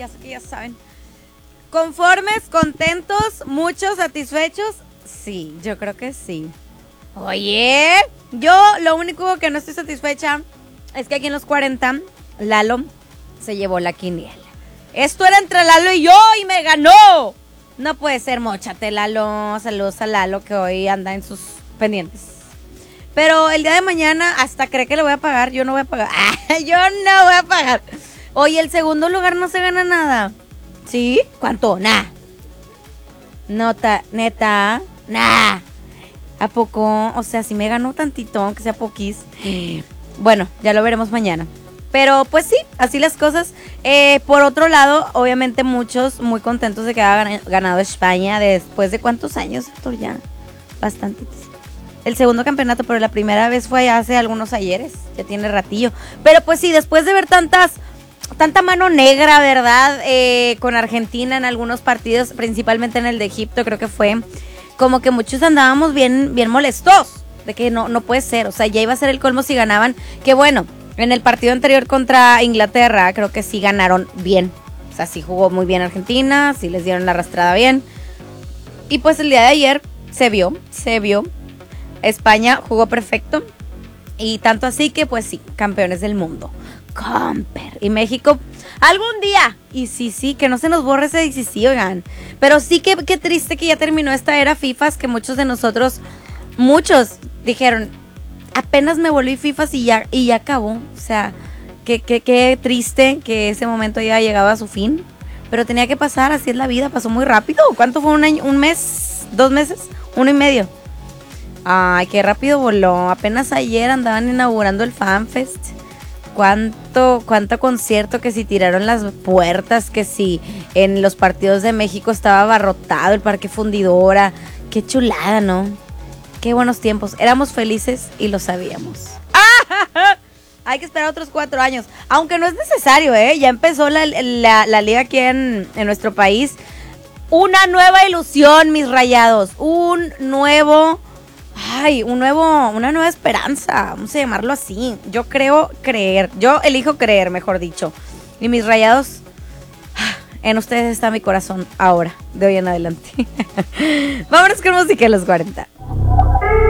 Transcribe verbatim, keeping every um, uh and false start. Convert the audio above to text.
ya sé que ya saben. ¿Conformes, contentos, muchos, satisfechos? Sí, yo creo que sí. Oye, yo lo único que no estoy satisfecha es que aquí en los cuarenta, Lalo se llevó la quiniela. Esto era entre Lalo y yo y me ganó. No puede ser, móchate, Lalo. Saludos a Lalo que hoy anda en sus pendientes. Pero el día de mañana hasta cree que le voy a pagar. Yo no voy a pagar. Yo no voy a pagar. Oye, el segundo lugar no se gana nada. ¿Sí? ¿Cuánto? Nah. Nota, neta. Nah. ¿A poco? O sea, si me ganó tantito, aunque sea poquis. Bueno, ya lo veremos mañana. Pero pues sí, así las cosas. Eh, por otro lado, obviamente muchos muy contentos de que haya ganado España después de cuántos años, Héctor, ya. Bastantes. El segundo campeonato, pero la primera vez fue hace algunos ayeres. Ya tiene ratillo. Pero pues sí, después de ver tantas... tanta mano negra, ¿verdad? Eh, con Argentina en algunos partidos, principalmente en el de Egipto, creo que fue como que muchos andábamos bien, bien molestos, de que no, no puede ser, o sea, ya iba a ser el colmo si ganaban, que bueno, en el partido anterior contra Inglaterra, creo que sí ganaron bien, o sea, sí jugó muy bien Argentina, sí les dieron la arrastrada bien, y pues el día de ayer se vio, se vio, España jugó perfecto, y tanto así que pues sí, campeones del mundo. Camper. Y México, algún día. Y sí, sí, que no se nos borre ese y sí, sí, oigan. Pero sí que qué triste que ya terminó esta era FIFAs, que muchos de nosotros, muchos dijeron, apenas me volví FIFAs y ya, y ya acabó. O sea, qué que, que triste que ese momento ya llegado a su fin. Pero tenía que pasar, así es la vida, pasó muy rápido. ¿Cuánto fue? ¿Un año? ¿Un mes? ¿Dos meses? ¿Uno y medio? Ay, qué rápido voló. Apenas ayer andaban inaugurando el FanFest. Cuánto, cuánto concierto, que si tiraron las puertas, que si en los partidos de México estaba abarrotado el Parque Fundidora. Qué chulada, ¿no? Qué buenos tiempos. Éramos felices y lo sabíamos. ¡Ah! Hay que esperar otros cuatro años. Aunque no es necesario, ¿eh? Ya empezó la, la, la liga aquí en, en nuestro país. Una nueva ilusión, mis rayados. Un nuevo... Ay, un nuevo, una nueva esperanza, vamos a llamarlo así. Yo creo creer, yo elijo creer, mejor dicho. Y mis rayados, en ustedes está mi corazón ahora, de hoy en adelante. Vámonos con música en los cuarenta.